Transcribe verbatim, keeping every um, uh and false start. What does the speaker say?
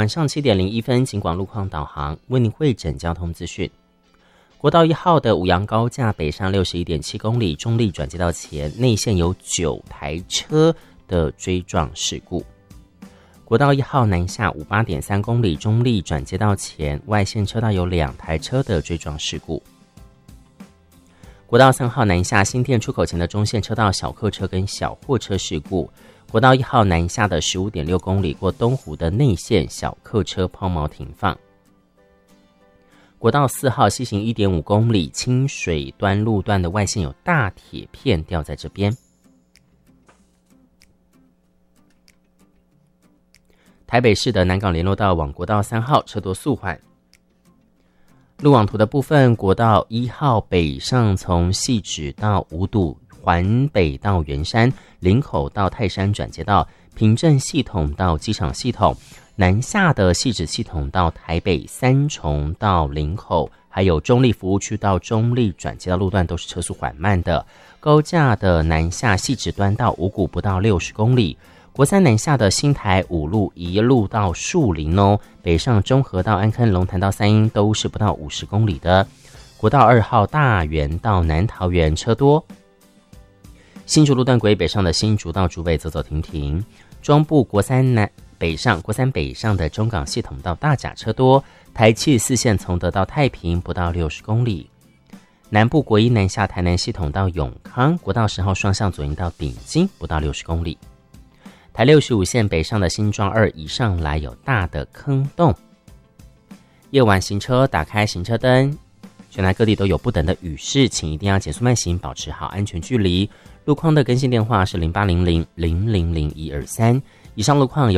晚上七点零一分，警广路况导航为您汇整交通资讯。国道一号的五杨高架北上六十一点七公里，中立转接道前内线有九台车的追撞事故。国道一号南下五八点三公里，中立转接道前外线车道有两台车的追撞事故。国道三号南下新店出口前的中线车道小客车跟小货车事故。国道一号南下的十五点六公里过东湖的内线小客车抛锚停放。国道四号西行 一点五公里清水端路段的外线有大铁片掉在这边。台北市的南港联络道往国道三号车多速缓。路网图的部分，国道一号北上从汐止到五堵，环北到圆山，林口到泰山转接道，平镇系统到机场系统，南下的汐止系统到台北三重到林口，还有中立服务区到中立转接道路段都是车速缓慢的。高架的南下汐止端到五股不到六十公里。国三南下的新台五路一路到树林哦，北上中和到安坑、龙潭到三鶯都是不到五十公里的。国道二号大园到南桃园车多。新竹路段轨北上的新竹到竹北走走停停。中部国三南北上国三北上的中港系统到大甲车多。台七四线从德到太平不到六十公里。南部国一南下台南系统到永康，国道十号双向左营到顶金不到六十公里。台六十五线北上的新庄二以上来有大的坑洞。夜晚行车打开行车灯，全台各地都有不等的雨势，请一定要减速慢行，保持好安全距离。路况的更新电话是零八零零零零零一二三。以上路况由